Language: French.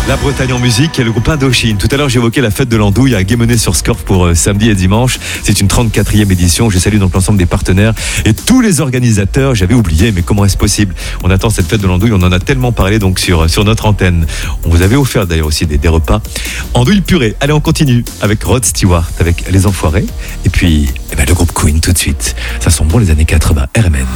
La Bretagne en musique et le groupe Indochine. Tout à l'heure, j'évoquais la fête de l'Andouille à Guémené-sur-Scorff pour samedi et dimanche. C'est une 34e édition. Je salue donc l'ensemble des partenaires et tous les organisateurs. J'avais oublié, mais comment est-ce possible? On attend cette fête de l'Andouille. On en a tellement parlé donc sur notre antenne. On vous avait offert d'ailleurs aussi des repas. Andouille purée. Allez, on continue avec Rod Stewart, avec Les Enfoirés. Et puis, le groupe Queen tout de suite. Ça sent bon les années 80. RMN.